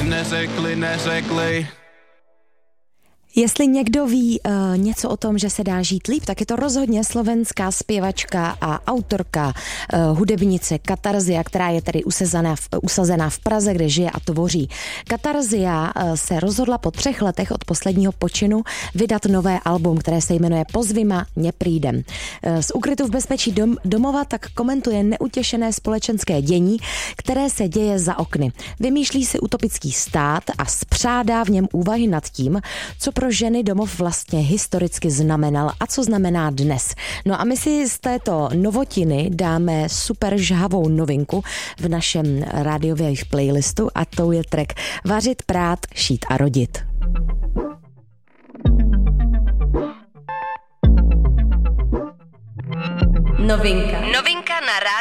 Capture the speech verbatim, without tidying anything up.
neřekli, neřekli. Jestli někdo ví uh, něco o tom, že se dá žít líp, tak je to rozhodně slovenská zpěvačka a autorka, uh, hudebnice Katarzia, která je tedy usazená v, usazená v Praze, kde žije a tvoří. Katarzia uh, se rozhodla po třech letech od posledního počinu vydat nové album, které se jmenuje Pozvima neprídem. Uh, z ukrytu v bezpečí dom, domova tak komentuje neutěšené společenské dění, které se děje za okny. Vymýšlí si utopický stát a spřádá v něm úvahy nad tím, co pro ženy domov vlastně historicky znamenal a co znamená dnes. No a my si z této novotiny dáme super žhavou novinku v našem rádiových playlistu a to je track Vařit, prát, šít a rodit. Novinka. Novinka na rádiu.